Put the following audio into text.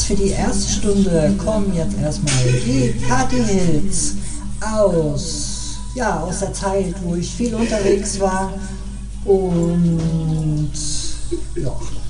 für die erste Stunde kommen jetzt erstmal die Party-Hits aus der Zeit, wo ich viel unterwegs war und ja,